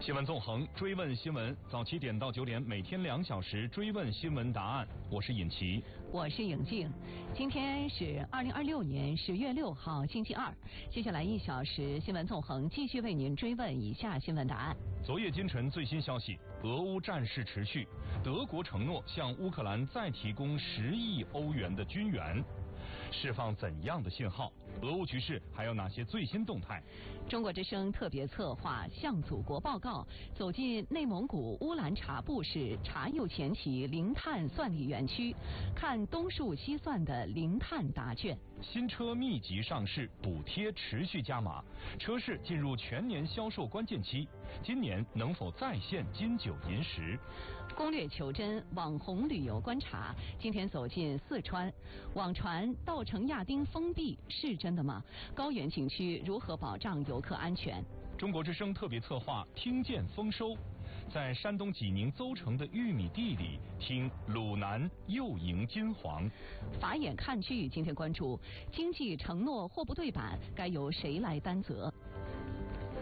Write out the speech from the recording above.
新闻纵横，追问新闻，早7点到9点，每天2小时追问新闻答案。我是尹奇， 我是颖静。今天是2026年10月6号，星期二。接下来1小时，新闻纵横继续为您追问以下新闻答案。 昨夜今晨最新消息，俄乌战事持续，德国承诺向乌克兰再提供10亿欧元的军援。释放怎样的信号？俄乌局势还有哪些最新动态？ 中国之声特别策划向祖国报告，走进内蒙古乌兰察布市茶釉前旗零碳蒜粒园区，看东数西算的零碳答卷。 新车密集上市，补贴持续加码，车市进入全年销售关键期，今年能否再现金九银十？ 攻略求真，网红旅游观察，今天走进四川，网传稻城亚丁封闭是真的吗？高原景区如何保障游客安全？ 中国之声特别策划听见丰收，在山东济宁邹城的玉米地里听鲁南又迎金黄。 法眼看剧，今天关注经济承诺或不对版，该由谁来担责？